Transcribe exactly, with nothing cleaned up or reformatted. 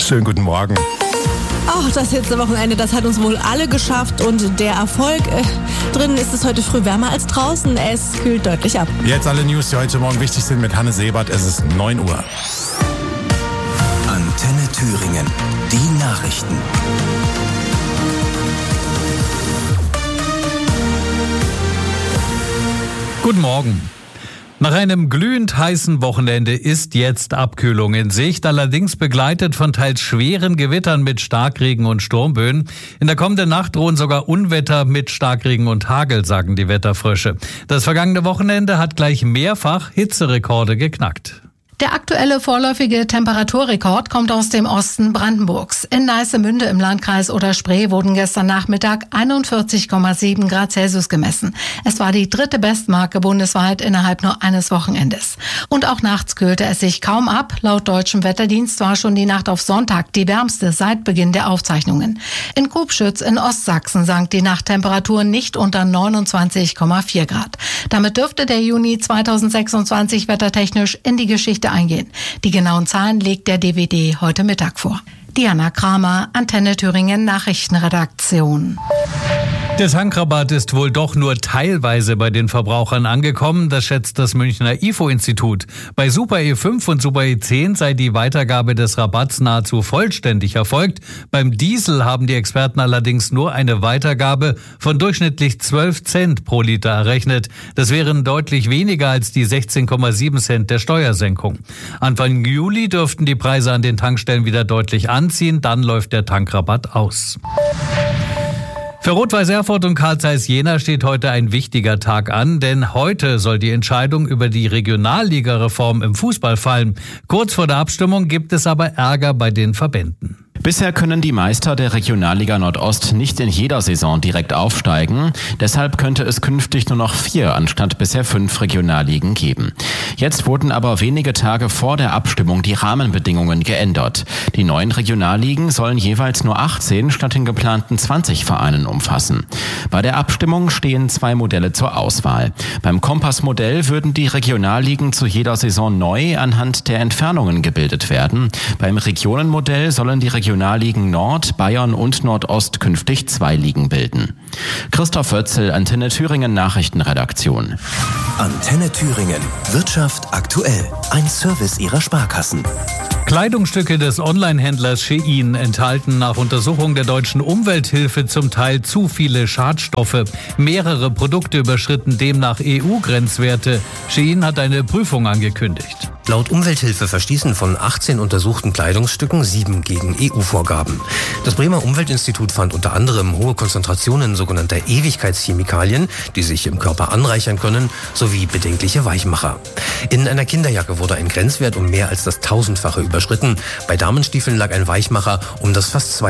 Schönen guten Morgen. Ach, das letzte Wochenende, das hat uns wohl alle geschafft und der Erfolg. Äh, drinnen ist es heute früh wärmer als draußen. Es kühlt deutlich ab. Jetzt alle News, die heute Morgen wichtig sind mit Hanne Sebert. Es ist neun Uhr. Antenne Thüringen. Die Nachrichten. Guten Morgen. Nach einem glühend heißen Wochenende ist jetzt Abkühlung in Sicht, allerdings begleitet von teils schweren Gewittern mit Starkregen und Sturmböen. In der kommenden Nacht drohen sogar Unwetter mit Starkregen und Hagel, sagen die Wetterfrösche. Das vergangene Wochenende hat gleich mehrfach Hitzerekorde geknackt. Der aktuelle vorläufige Temperaturrekord kommt aus dem Osten Brandenburgs. In Neissemünde im Landkreis Oder-Spree wurden gestern Nachmittag einundvierzig Komma sieben Grad Celsius gemessen. Es war die dritte Bestmarke bundesweit innerhalb nur eines Wochenendes. Und auch nachts kühlte es sich kaum ab. Laut deutschem Wetterdienst war schon die Nacht auf Sonntag die wärmste seit Beginn der Aufzeichnungen. In Kubschütz in Ostsachsen sank die Nachttemperatur nicht unter neunundzwanzig Komma vier Grad. Damit dürfte der Juni zweitausendsechsundzwanzig wettertechnisch in die Geschichte eingehen. Die genauen Zahlen legt der D W D heute Mittag vor. Diana Kramer, Antenne Thüringen Nachrichtenredaktion. Der Tankrabatt ist wohl doch nur teilweise bei den Verbrauchern angekommen, das schätzt das Münchner I F O-Institut. Bei Super E fünf und Super E zehn sei die Weitergabe des Rabatts nahezu vollständig erfolgt. Beim Diesel haben die Experten allerdings nur eine Weitergabe von durchschnittlich zwölf Cent pro Liter errechnet. Das wären deutlich weniger als die sechzehn Komma sieben Cent der Steuersenkung. Anfang Juli dürften die Preise an den Tankstellen wieder deutlich anziehen, dann läuft der Tankrabatt aus. Für Rot-Weiß Erfurt und Carl Zeiss Jena steht heute ein wichtiger Tag an, denn heute soll die Entscheidung über die Regionalligareform im Fußball fallen. Kurz vor der Abstimmung gibt es aber Ärger bei den Verbänden. Bisher können die Meister der Regionalliga Nordost nicht in jeder Saison direkt aufsteigen. Deshalb könnte es künftig nur noch vier anstatt bisher fünf Regionalligen geben. Jetzt wurden aber wenige Tage vor der Abstimmung die Rahmenbedingungen geändert. Die neuen Regionalligen sollen jeweils nur achtzehn statt den geplanten zwanzig Vereinen umfassen. Bei der Abstimmung stehen zwei Modelle zur Auswahl. Beim Kompass-Modell würden die Regionalligen zu jeder Saison neu anhand der Entfernungen gebildet werden. Beim Regionenmodell sollen die Regionalligen Nord, Bayern und Nordost künftig zwei Ligen bilden. Christoph Wötzel, Antenne Thüringen Nachrichtenredaktion. Antenne Thüringen. Wirtschaft aktuell. Ein Service ihrer Sparkassen. Kleidungsstücke des Onlinehändlers Shein enthalten nach Untersuchung der deutschen Umwelthilfe zum Teil zu viele Schadstoffe. Mehrere Produkte überschritten demnach E U-Grenzwerte. Shein hat eine Prüfung angekündigt. Laut Umwelthilfe verstießen von achtzehn untersuchten Kleidungsstücken sieben gegen E U-Vorgaben. Das Bremer Umweltinstitut fand unter anderem hohe Konzentrationen sogenannter Ewigkeitschemikalien, die sich im Körper anreichern können, sowie bedenkliche Weichmacher. In einer Kinderjacke wurde ein Grenzwert um mehr als das Tausendfache überschritten. Bei Damenstiefeln lag ein Weichmacher um das fast zwei